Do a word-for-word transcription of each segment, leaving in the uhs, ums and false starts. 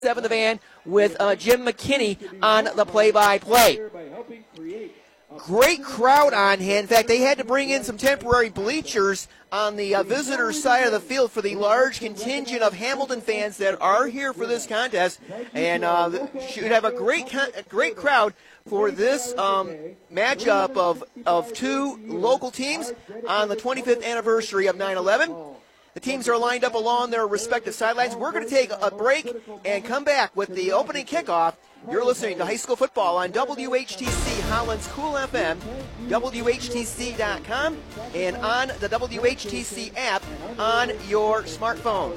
Seven the van with uh, Jim McKinney on the play-by-play. Great crowd on hand. In fact, they had to bring in some temporary bleachers on the uh, visitor side of the field for the large contingent of Hamilton fans that are here for this contest, and uh, should have a great, con- a great crowd for this um, matchup of of two local teams on the twenty-fifth anniversary of nine eleven. The teams are lined up along their respective sidelines. We're going to take a break and come back with the opening kickoff. You're listening to high school football on W H T C Holland's Cool F M, W H T C dot com, and on the W H T C app on your smartphone.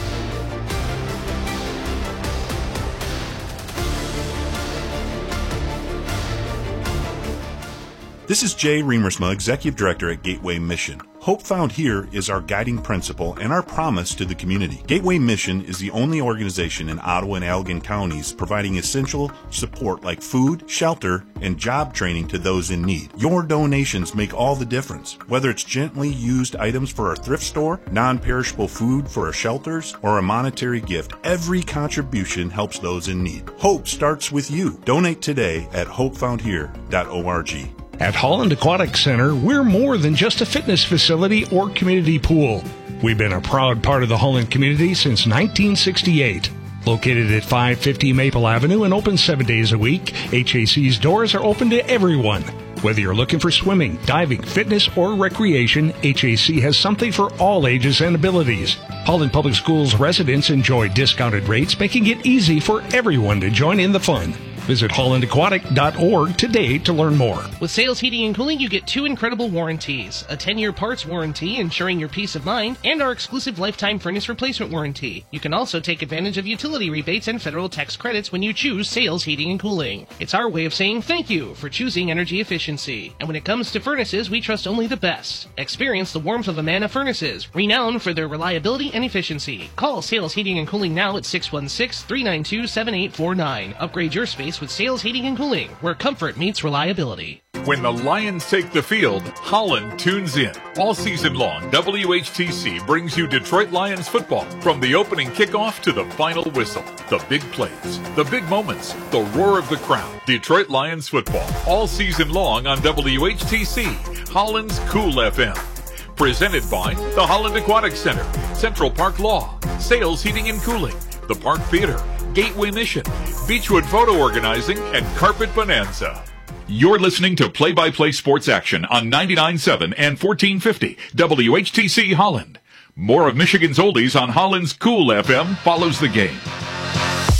This is Jay Remersma, Executive Director at Gateway Mission. Hope Found Here is our guiding principle and our promise to the community. Gateway Mission is the only organization in Ottawa and Allegan counties providing essential support like food, shelter, and job training to those in need. Your donations make all the difference. Whether it's gently used items for our thrift store, non-perishable food for our shelters, or a monetary gift, every contribution helps those in need. Hope starts with you. Donate today at hope found here dot org. At Holland Aquatic Center, we're more than just a fitness facility or community pool. We've been a proud part of the Holland community since nineteen sixty-eight. Located at five fifty Maple Avenue and open seven days a week, H A C's doors are open to everyone. Whether you're looking for swimming, diving, fitness, or recreation, H A C has something for all ages and abilities. Holland Public Schools residents enjoy discounted rates, making it easy for everyone to join in the fun. Visit holland aquatic dot org today to learn more. With Sales Heating and Cooling, you get two incredible warranties. A ten-year parts warranty, ensuring your peace of mind, and our exclusive lifetime furnace replacement warranty. You can also take advantage of utility rebates and federal tax credits when you choose Sales Heating and Cooling. It's our way of saying thank you for choosing energy efficiency. And when it comes to furnaces, we trust only the best. Experience the warmth of Amana Furnaces, renowned for their reliability and efficiency. Call Sales Heating and Cooling now at six one six, three nine two, seven eight four nine. Upgrade your space with Sales Heating and Cooling, where comfort meets reliability. When the Lions take the field, Holland tunes in. All season long, W H T C brings you Detroit Lions football. From the opening kickoff to the final whistle. The big plays, the big moments, the roar of the crowd. Detroit Lions football. All season long on W H T C, Holland's Cool F M. Presented by the Holland Aquatic Center, Central Park Law, Sales Heating and Cooling, the Park Theater, Gateway Mission, Beechwood Photo Organizing, and Carpet Bonanza. You're listening to Play-by-Play Sports Action on ninety-nine point seven and fourteen fifty W H T C Holland. More of Michigan's oldies on Holland's Cool F M follows the game.